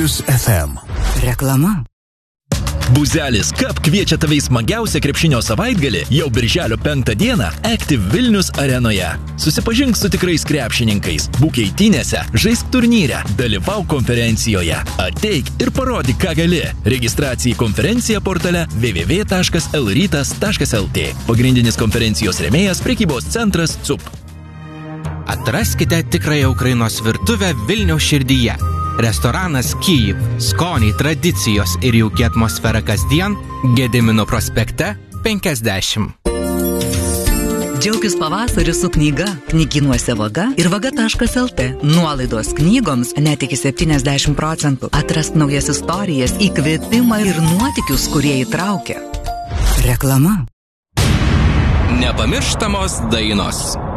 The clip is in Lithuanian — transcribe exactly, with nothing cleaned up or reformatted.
Vilnius F M. Reklama. Buzelis Cup kviečia tave į smagiausią krepšinio savaitgalį jau birželio penktą dieną Active Vilnius arenoje. Susipažink su tikrais krepšininkais, būk eitynėse, žaisk turnyre, dalyvauk konferencijoje. Ateik ir parodyk, ką gali. Registracija į konferenciją portale w w w taškas l rytas taškas l t. Pagrindinis konferencijos rėmėjas prekybos centras C U P. Atraskite tikrąją Ukrainos virtuvę Vilniaus širdyje. Restoranas Kyjiv, skoniai, tradicijos ir jauki atmosfera kasdien, Gedimino prospekte penkiasdešimt. Džiaukis pavasariu su knyga, knygynuose Vaga ir vaga taškas l t. Nuolaidos knygoms net iki septyniasdešimt procentų. Atrask naujas istorijas, įkvėpimą ir nuotykius, kurie įtraukia. Reklama. Nepamirštamos dainos.